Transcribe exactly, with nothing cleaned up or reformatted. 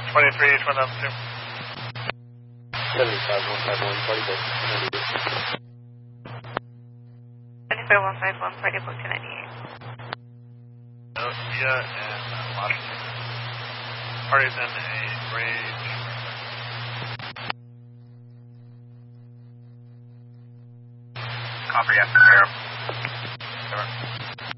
twenty-three, twin altitude. seventy-five, one five one, party book, ninety-eight. seventy-five, one five one, party book, ninety-eight. Sophia and Washington. Party's in a rage. Copy, yes, sir.